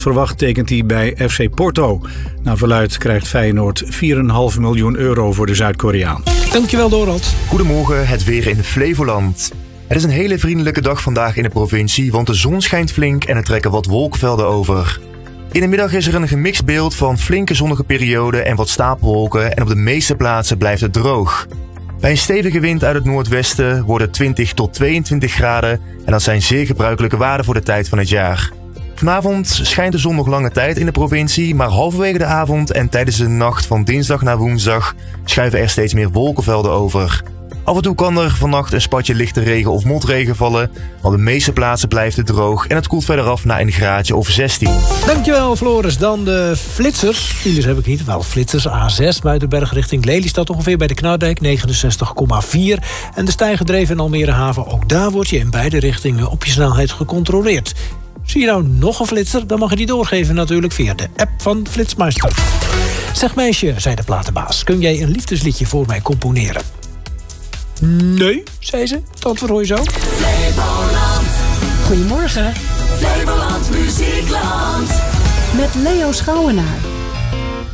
Verwacht tekent hij bij FC Porto. Naar verluidt krijgt Feyenoord 4,5 miljoen euro voor de Zuid-Koreaan. Dankjewel, Dorald. Goedemorgen, het weer in Flevoland. Het is een hele vriendelijke dag vandaag in de provincie, want de zon schijnt flink en er trekken wat wolkenvelden over. In de middag is er een gemixt beeld van flinke zonnige perioden en wat stapelwolken en op de meeste plaatsen blijft het droog. Bij een stevige wind uit het noordwesten worden 20 tot 22 graden en dat zijn zeer gebruikelijke waarden voor de tijd van het jaar. Vanavond schijnt de zon nog lange tijd in de provincie, maar halverwege de avond en tijdens de nacht van dinsdag naar woensdag schuiven er steeds meer wolkenvelden over. Af en toe kan er vannacht een spatje lichte regen of motregen vallen, maar op de meeste plaatsen blijft het droog en het koelt verder af naar een graadje of 16. Dankjewel, Floris. Dan de flitsers. Files heb ik niet, wel flitsers. A6 Muidenberg richting Lelystad ongeveer bij de Knaardijk 69,4. En de Stijgendreef in Almere Haven, ook daar word je in beide richtingen op je snelheid gecontroleerd. Zie je nou nog een flitser, dan mag je die doorgeven natuurlijk via de app van Flitsmeister. Zeg meisje, zei de platenbaas, kun jij een liefdesliedje voor mij componeren? Nee, zei ze. Het antwoord hoor je zo. Flevoland. Goedemorgen. Flevoland Muziekland. Met Leo Schouwenaar.